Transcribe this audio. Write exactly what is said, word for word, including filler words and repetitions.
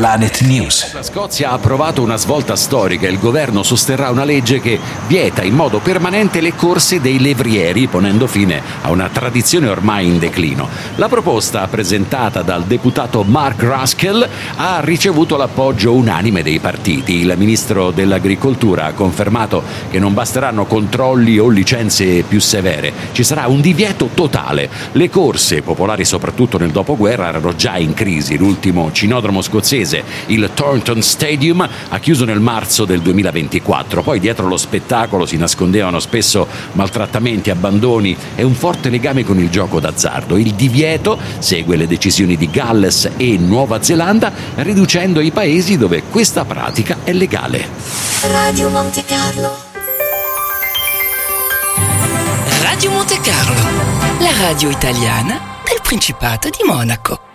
Planet News. La Scozia ha approvato una svolta storica. Il governo sosterrà una legge che vieta in modo permanente le corse dei levrieri, ponendo fine a una tradizione ormai in declino. La proposta, presentata dal deputato Mark Ruskell, ha ricevuto l'appoggio unanime dei partiti. Il ministro dell'Agricoltura ha confermato che non basteranno controlli o licenze più severe. Ci sarà un divieto totale. Le corse, popolari soprattutto nel dopoguerra, erano già in crisi. L'ultimo cinodromo scozzese, il Thornton Stadium, ha chiuso nel marzo del duemilaventiquattro. Poi dietro lo spettacolo si nascondevano spesso maltrattamenti, abbandoni e un forte legame con il gioco d'azzardo. Il divieto segue le decisioni di Galles e Nuova Zelanda, riducendo i paesi dove questa pratica è legale. Radio Monte Carlo. Radio Monte Carlo, la radio italiana del Principato di Monaco.